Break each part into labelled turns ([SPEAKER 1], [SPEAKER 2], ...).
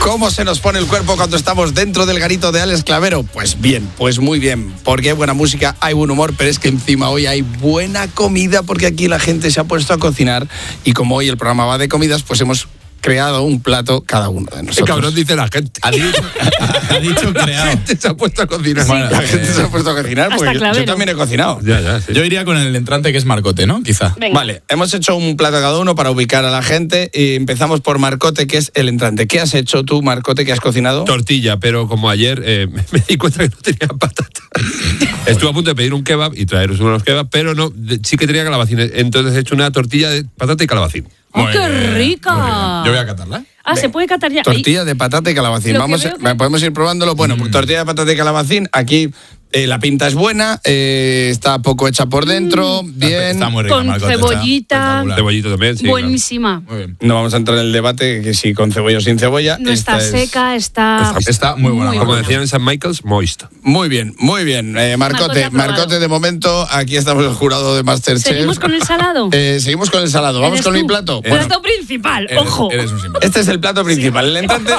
[SPEAKER 1] ¿Cómo se nos pone el cuerpo cuando estamos dentro del garito de Alex Clavero? Pues bien, pues muy bien, porque hay buena música, hay buen humor, pero es que encima hoy hay buena comida, porque aquí la gente se ha puesto a cocinar y como hoy el programa va de comidas, pues hemos creado un plato cada uno de nosotros.
[SPEAKER 2] Qué cabrón dice la gente.
[SPEAKER 3] Ha dicho creado.
[SPEAKER 1] La gente se ha puesto a cocinar.
[SPEAKER 3] Sí.
[SPEAKER 1] La gente se ha puesto a cocinar porque yo también he cocinado.
[SPEAKER 2] Ya, sí.
[SPEAKER 3] Yo iría con el entrante que es marcote, ¿no? Quizá.
[SPEAKER 4] Venga.
[SPEAKER 1] Vale, hemos hecho un plato cada uno para ubicar a la gente y empezamos por marcote, que es el entrante. ¿Qué has hecho tú, marcote, que has cocinado?
[SPEAKER 2] Tortilla, pero como ayer me di cuenta que no tenía patata. Estuve a punto de pedir un kebab y traeros unos kebab, pero no, sí que tenía calabacín. Entonces he hecho una tortilla de patata y calabacín.
[SPEAKER 4] ¡Oh, qué
[SPEAKER 3] bien,
[SPEAKER 4] rica!
[SPEAKER 3] muy bien. Yo voy a catarla.
[SPEAKER 4] Se puede catar ya.
[SPEAKER 1] Tortilla de patata y calabacín.
[SPEAKER 4] Lo que
[SPEAKER 1] Vamos,
[SPEAKER 4] veo que-
[SPEAKER 1] podemos ir probándolo. Bueno, pues tortilla de patata y calabacín. Aquí la pinta es buena, está poco hecha por dentro, bien.
[SPEAKER 3] Está muy rica,
[SPEAKER 4] Con
[SPEAKER 3] marcote,
[SPEAKER 4] cebollita.
[SPEAKER 3] espectacular.
[SPEAKER 2] Cebollito también, sí.
[SPEAKER 4] Buenísima.
[SPEAKER 3] Muy bien.
[SPEAKER 1] No vamos a entrar en el debate que si con cebolla o sin cebolla.
[SPEAKER 4] No está
[SPEAKER 1] Esta es-
[SPEAKER 4] seca, está...
[SPEAKER 3] Está muy buena.
[SPEAKER 4] Muy
[SPEAKER 2] Como
[SPEAKER 4] buena.
[SPEAKER 2] decían en San Michael's, moist.
[SPEAKER 1] Muy bien, muy bien.
[SPEAKER 4] Marcote aprobado.
[SPEAKER 1] Marcote, de momento, aquí estamos el jurado de Masterchef.
[SPEAKER 4] ¿Seguimos con el salado?
[SPEAKER 1] Seguimos con el salado. Vamos
[SPEAKER 4] ¿Eres
[SPEAKER 1] con
[SPEAKER 4] tú?
[SPEAKER 1] mi plato.
[SPEAKER 4] Plato principal, ojo.
[SPEAKER 3] Eres un sinvergüenza.
[SPEAKER 1] Este es el plato principal. El entrante.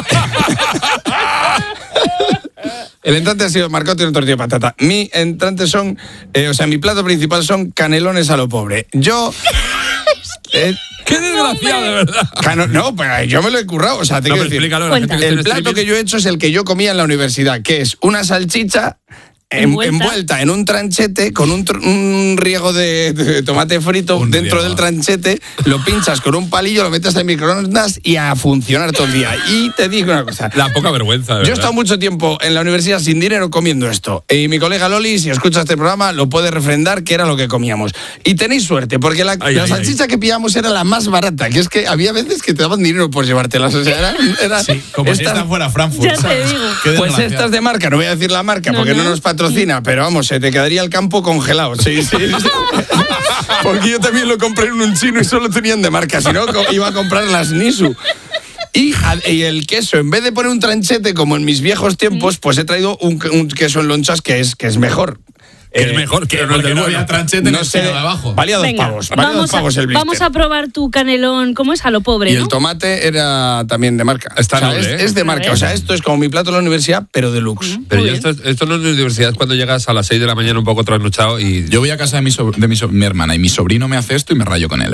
[SPEAKER 1] El entrante ha sido marcote y una tortilla de patata. Mi entrante son, mi plato principal son canelones a lo pobre. Yo.
[SPEAKER 2] ¡Qué desgraciado, de verdad!
[SPEAKER 1] No, pero yo me lo he currado. O sea, te
[SPEAKER 2] No,
[SPEAKER 1] quiero
[SPEAKER 2] pero
[SPEAKER 1] decir,
[SPEAKER 2] explícalo a la
[SPEAKER 4] Cuenta.
[SPEAKER 2] gente que
[SPEAKER 1] el
[SPEAKER 2] esté en
[SPEAKER 1] plato que
[SPEAKER 2] streaming.
[SPEAKER 1] yo he hecho es el que yo comía en la universidad, que es una salchicha envuelta en un tranchete con un riego de tomate frito
[SPEAKER 3] Un
[SPEAKER 1] dentro
[SPEAKER 3] riego.
[SPEAKER 1] del tranchete, lo pinchas con un palillo, lo metes en microondas y a funcionar todo el día. Y te digo una cosa.
[SPEAKER 2] La poca vergüenza, de
[SPEAKER 1] Yo he
[SPEAKER 2] verdad.
[SPEAKER 1] estado mucho tiempo en la universidad sin dinero comiendo esto. Y mi colega Loli, si escucha este programa, lo puede refrendar que era lo que comíamos. Y tenéis suerte, porque la salchicha que pillamos era la más barata, que es que había veces que te daban dinero por llevártelas. O sea, era
[SPEAKER 3] Sí, como si esta fuera Frankfurt.
[SPEAKER 4] Ya te
[SPEAKER 3] ¿sabes?
[SPEAKER 4] digo.
[SPEAKER 3] Qué
[SPEAKER 1] pues
[SPEAKER 3] desgraciado.
[SPEAKER 1] estas de marca, no voy a decir la marca porque no nos patrocina, pero vamos, se te quedaría el campo congelado. Sí. Porque yo también lo compré en un chino y solo tenían de marca, si no iba a comprar las Nisu. Y el queso, en vez de poner un tranchete como en mis viejos tiempos, pues he traído un queso en lonchas que es mejor.
[SPEAKER 2] Que es mejor, que no es
[SPEAKER 3] Porque
[SPEAKER 2] del
[SPEAKER 3] no
[SPEAKER 2] bueno.
[SPEAKER 3] había tranchete en
[SPEAKER 1] No
[SPEAKER 3] el
[SPEAKER 1] sé,
[SPEAKER 3] pelo de abajo.
[SPEAKER 1] valía 2
[SPEAKER 4] Venga,
[SPEAKER 1] pavos. Valía 2 pavos el blister.
[SPEAKER 4] vamos a probar tu canelón, ¿cómo es? A lo pobre,
[SPEAKER 1] Y
[SPEAKER 4] ¿no?
[SPEAKER 1] el tomate era también de marca.
[SPEAKER 2] Está noble,
[SPEAKER 1] es de marca. O sea, esto es como mi plato en la universidad, pero deluxe.
[SPEAKER 2] Pero
[SPEAKER 4] Muy
[SPEAKER 2] yo
[SPEAKER 4] bien.
[SPEAKER 2] esto no es de universidad cuando llegas a las 6 de la mañana un poco trasnochado y...
[SPEAKER 3] Yo voy a casa de mi hermana y mi sobrino me hace esto y me rayo con él.